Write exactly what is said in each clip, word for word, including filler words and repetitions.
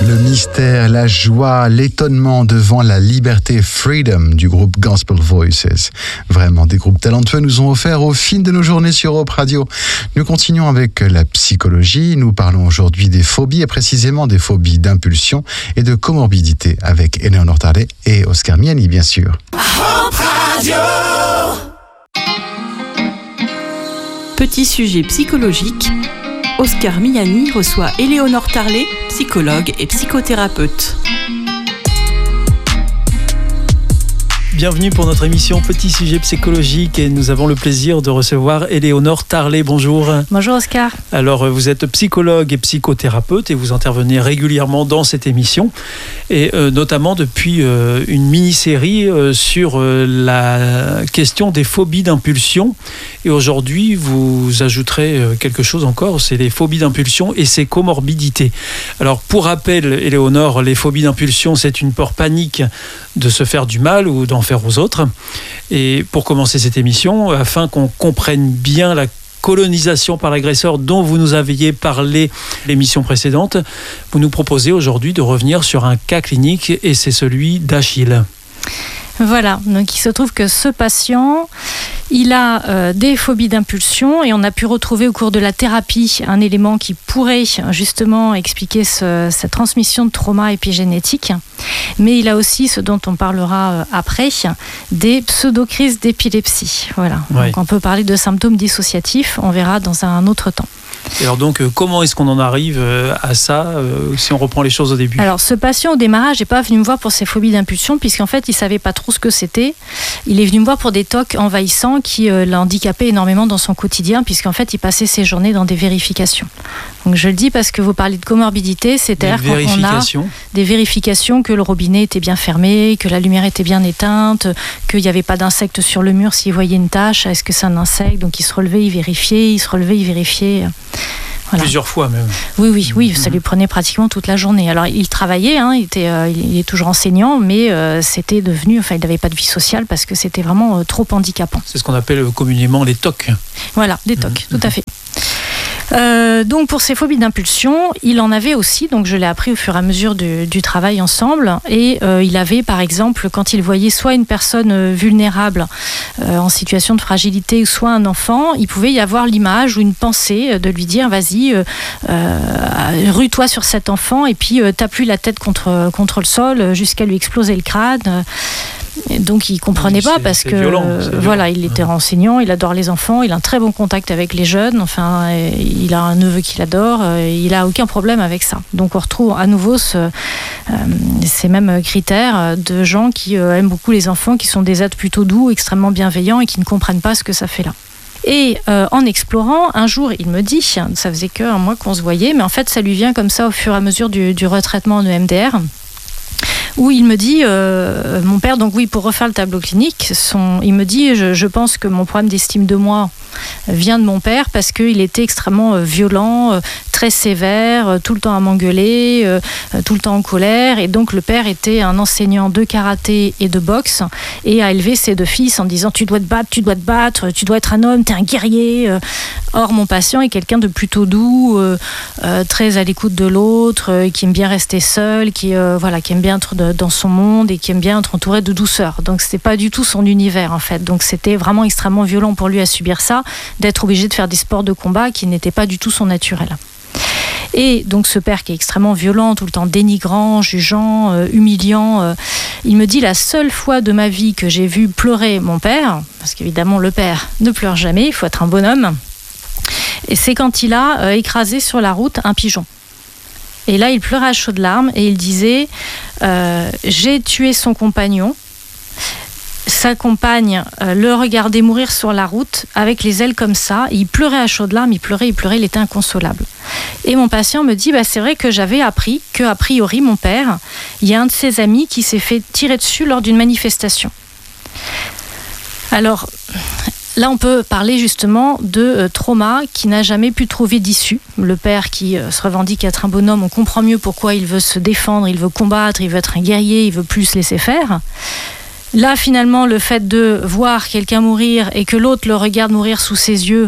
Le mystère, la joie, l'étonnement devant la liberté Freedom du groupe Gospel Voices. Vraiment, des groupes talentueux nous ont offert au fil de nos journées sur Europe Radio. Nous continuons avec la psychologie. Nous parlons aujourd'hui des phobies et précisément des phobies d'impulsion et de comorbidité avec Eleonore Tarlet et Oscar Miani, bien sûr. Europe Radio. Petit sujet psychologique. Oscar Miani reçoit Eleonore Tarlet, psychologue et psychothérapeute. Bienvenue pour notre émission Petit sujet psychologique et nous avons le plaisir de recevoir Eleonore Tarlet. Bonjour. Bonjour Oscar. Alors vous êtes psychologue et psychothérapeute et vous intervenez régulièrement dans cette émission et euh, notamment depuis euh, une mini-série euh, sur euh, la question des phobies d'impulsion. Et aujourd'hui vous ajouterez euh, quelque chose encore, c'est les phobies d'impulsion et ses comorbidités. Alors pour rappel, Eleonore, les phobies d'impulsion, c'est une peur panique de se faire du mal ou d'en faire aux autres. Et pour commencer cette émission, afin qu'on comprenne bien la colonisation par l'agresseur dont vous nous aviez parlé l'émission précédente, vous nous proposez aujourd'hui de revenir sur un cas clinique et c'est celui d'Achille. Voilà, donc il se trouve que ce patient, il a euh, des phobies d'impulsion et on a pu retrouver au cours de la thérapie un élément qui pourrait justement expliquer ce, cette transmission de trauma épigénétique. Mais il a aussi, ce dont on parlera euh, après, des pseudo-crises d'épilepsie. Voilà. Ouais. Donc on peut parler de symptômes dissociatifs, on verra dans un autre temps. Et alors donc, comment est-ce qu'on en arrive à ça, euh, si on reprend les choses au début ? Alors, ce patient, au démarrage, n'est pas venu me voir pour ses phobies d'impulsion, puisqu'en fait, il ne savait pas trop ce que c'était. Il est venu me voir pour des tocs envahissants qui euh, l'a handicapé énormément dans son quotidien, puisqu'en fait, il passait ses journées dans des vérifications. Donc, je le dis parce que vous parlez de comorbidité, c'est-à-dire qu'on a des vérifications que le robinet était bien fermé, que la lumière était bien éteinte, qu'il n'y avait pas d'insectes sur le mur s'il voyait une tache. Est-ce que c'est un insecte ? Donc, il se relevait, il vérifiait, il se relevait, il vérifiait. Voilà. Plusieurs fois même. Oui, oui, oui, ça lui prenait pratiquement toute la journée. Alors, il travaillait, hein, il, était, euh, il est toujours enseignant, mais euh, c'était devenu, enfin, il n'avait pas de vie sociale parce que c'était vraiment euh, trop handicapant. C'est ce qu'on appelle communément les tocs. Voilà, des tocs, mmh. tout à fait. Euh, donc pour ces phobies d'impulsion, il en avait aussi, donc je l'ai appris au fur et à mesure du, du travail ensemble, et euh, il avait par exemple, quand il voyait soit une personne vulnérable euh, en situation de fragilité, ou soit un enfant, il pouvait y avoir l'image ou une pensée de lui dire vas-y, euh, euh, rue-toi sur cet enfant et puis euh, tape-lui la tête contre, contre le sol jusqu'à lui exploser le crâne. Donc il ne comprenait oui, pas parce que violent, euh, voilà, il était enseignant, il adore les enfants, il a un très bon contact avec les jeunes, enfin il a un neveu qu'il adore, il n'a aucun problème avec ça. Donc on retrouve à nouveau ce, euh, ces mêmes critères de gens qui euh, aiment beaucoup les enfants, qui sont des êtres plutôt doux, extrêmement bienveillants et qui ne comprennent pas ce que ça fait là. Et euh, en explorant, un jour, il me dit, ça faisait qu'un mois qu'on se voyait, mais en fait ça lui vient comme ça au fur et à mesure du, du retraitement en E M D R. Où il me dit, euh, mon père, donc oui, pour refaire le tableau clinique, son, il me dit, je, je pense que mon problème d'estime de moi vient de mon père parce qu'il était extrêmement euh, violent, euh, très sévère, euh, tout le temps à m'engueuler, euh, tout le temps en colère. Et donc le père était un enseignant de karaté et de boxe et a élevé ses deux fils en disant tu dois te battre, tu dois te battre, tu dois être un homme, t'es un guerrier. Or mon patient est quelqu'un de plutôt doux, euh, euh, très à l'écoute de l'autre, euh, qui aime bien rester seul, qui, euh, voilà, qui aime bien être de, dans son monde et qui aime bien être entouré de douceur. Donc c'était pas du tout son univers en fait. Donc c'était vraiment extrêmement violent pour lui à subir ça, d'être obligé de faire des sports de combat qui n'étaient pas du tout son naturel. Et donc ce père qui est extrêmement violent, tout le temps dénigrant, jugeant, euh, humiliant, euh, il me dit la seule fois de ma vie que j'ai vu pleurer mon père, parce qu'évidemment le père ne pleure jamais, il faut être un bonhomme, et c'est quand il a euh, écrasé sur la route un pigeon. Et là il pleurait à chaudes larmes et il disait euh, j'ai tué son compagnon. Sa compagne euh, le regardait mourir sur la route avec les ailes comme ça. Il pleurait à chaudes larmes, il pleurait, il pleurait, il était inconsolable. Et mon patient me dit, bah, c'est vrai que j'avais appris qu'a priori, mon père, il y a un de ses amis qui s'est fait tirer dessus lors d'une manifestation. Alors, là, on peut parler justement de euh, trauma qui n'a jamais pu trouver d'issue. Le père qui euh, se revendique être un bonhomme, on comprend mieux pourquoi il veut se défendre, il veut combattre, il veut être un guerrier, il veut plus se laisser faire. Là, finalement, le fait de voir quelqu'un mourir et que l'autre le regarde mourir sous ses yeux,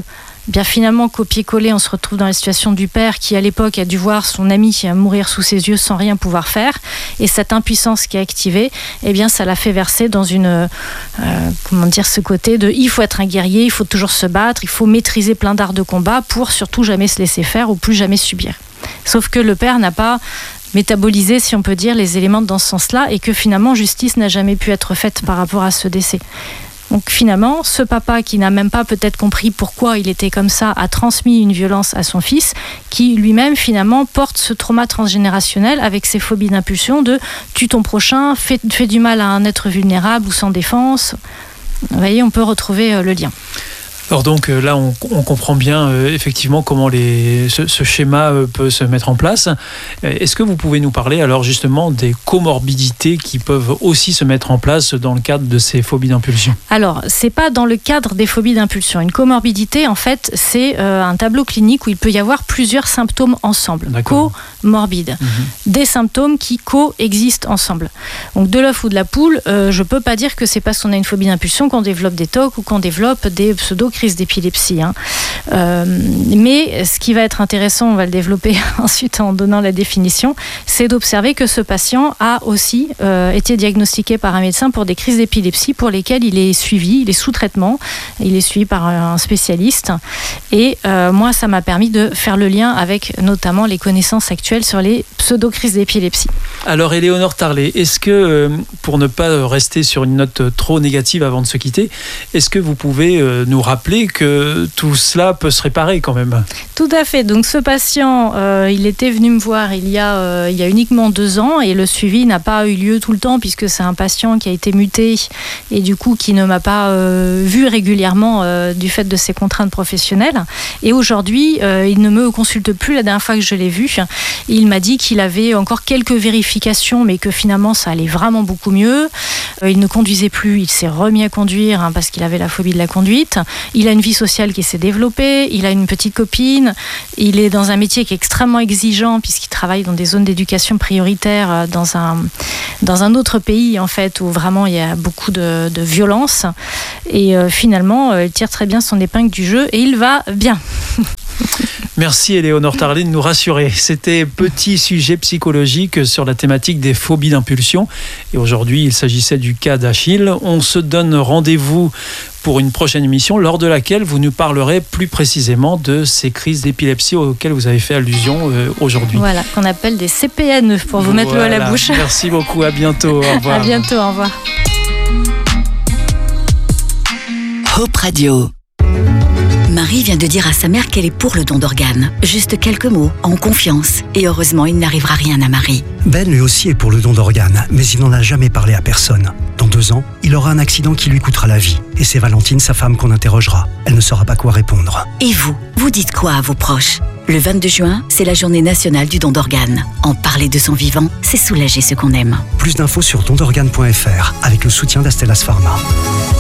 bien finalement, copier-coller, on se retrouve dans la situation du père qui, à l'époque, a dû voir son ami mourir sous ses yeux sans rien pouvoir faire. Et cette impuissance qui est activée, eh bien, ça l'a fait verser dans une, euh, comment dire, ce côté de il faut être un guerrier, il faut toujours se battre, il faut maîtriser plein d'arts de combat pour surtout jamais se laisser faire ou plus jamais subir. Sauf que le père n'a pas métaboliser, si on peut dire, les éléments dans ce sens-là, et que finalement justice n'a jamais pu être faite par rapport à ce décès. Donc finalement, ce papa qui n'a même pas peut-être compris pourquoi il était comme ça, a transmis une violence à son fils, qui lui-même finalement porte ce trauma transgénérationnel avec ses phobies d'impulsion de tue ton prochain, fais, fais du mal à un être vulnérable ou sans défense. Vous voyez, on peut retrouver le lien. Alors donc là, on, on comprend bien euh, effectivement comment les, ce, ce schéma euh, peut se mettre en place. Est-ce que vous pouvez nous parler alors justement des comorbidités qui peuvent aussi se mettre en place dans le cadre de ces phobies d'impulsion ? Alors, c'est pas dans le cadre des phobies d'impulsion. Une comorbidité, en fait, c'est euh, un tableau clinique où il peut y avoir plusieurs symptômes ensemble. Comorbides. Mmh. Des symptômes qui coexistent ensemble. Donc de l'œuf ou de la poule, euh, je peux pas dire que c'est parce qu'on a une phobie d'impulsion qu'on développe des T O C ou qu'on développe des pseudo crise d'épilepsie. Hein. Euh, mais ce qui va être intéressant, on va le développer ensuite en donnant la définition, c'est d'observer que ce patient a aussi euh, été diagnostiqué par un médecin pour des crises d'épilepsie pour lesquelles il est suivi, il est sous traitement, il est suivi par un spécialiste. Et euh, moi, ça m'a permis de faire le lien avec notamment les connaissances actuelles sur les pseudo-crises d'épilepsie. Alors, Éléonore Tarlet, est-ce que, euh, pour ne pas rester sur une note trop négative avant de se quitter, est-ce que vous pouvez euh, nous rappeler que tout cela peut se réparer quand même ? Tout à fait. Donc ce patient, euh, il était venu me voir il y, a, euh, il y a uniquement deux ans et le suivi n'a pas eu lieu tout le temps puisque c'est un patient qui a été muté et du coup qui ne m'a pas euh, vu régulièrement euh, du fait de ses contraintes professionnelles. Et aujourd'hui, euh, il ne me consulte plus. La dernière fois que je l'ai vu, il m'a dit qu'il avait encore quelques vérifications mais que finalement ça allait vraiment beaucoup mieux. Euh, il ne conduisait plus, il s'est remis à conduire hein, parce qu'il avait la phobie de la conduite. Il a une vie sociale qui s'est développée, il a une petite copine, il est dans un métier qui est extrêmement exigeant puisqu'il travaille dans des zones d'éducation prioritaire dans un, dans un autre pays en fait où vraiment il y a beaucoup de, de violence et euh, finalement il tire très bien son épingle du jeu et il va bien. Merci Éléonore Tarlet de nous rassurer. C'était Petit Sujet Psychologique sur la thématique des phobies d'impulsion. Et aujourd'hui, il s'agissait du cas d'Achille. On se donne rendez-vous pour une prochaine émission lors de laquelle vous nous parlerez plus précisément de ces crises d'épilepsie auxquelles vous avez fait allusion euh, aujourd'hui. Voilà, qu'on appelle des C P N pour vous voilà. mettre l'eau à la bouche. Merci beaucoup, à bientôt. Au revoir. À bientôt, au revoir. Hope Radio. Marie vient de dire à sa mère qu'elle est pour le don d'organes. Juste quelques mots, en confiance. Et heureusement, il n'arrivera rien à Marie. Ben lui aussi est pour le don d'organes, mais il n'en a jamais parlé à personne. Dans deux ans, il aura un accident qui lui coûtera la vie. Et c'est Valentine, sa femme, qu'on interrogera. Elle ne saura pas quoi répondre. Et vous, vous dites quoi à vos proches ? Le vingt-deux juin, c'est la journée nationale du don d'organes. En parler de son vivant, c'est soulager ce qu'on aime. Plus d'infos sur don d'organes point f r avec le soutien d'Astellas Pharma.